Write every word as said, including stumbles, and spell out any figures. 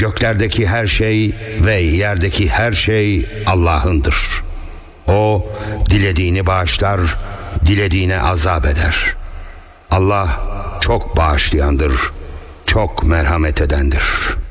Göklerdeki her şey ve yerdeki her şey Allah'ındır. O dilediğini bağışlar, dilediğine azap eder. Allah çok bağışlayandır, çok merhamet edendir.